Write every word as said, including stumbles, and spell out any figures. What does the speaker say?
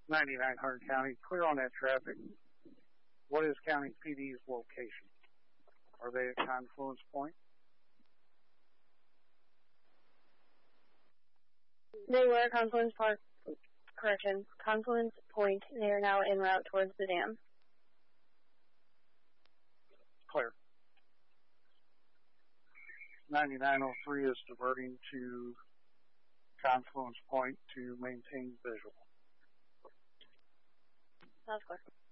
ninety-nine hundred County, clear on that traffic. What is County P D's location? Are they at Confluence Point? They were at Confluence Park, correction, Confluence Point. They are now en route towards the dam. Clear. ninety-nine oh three is diverting to Confluence Point to maintain visual. That's clear.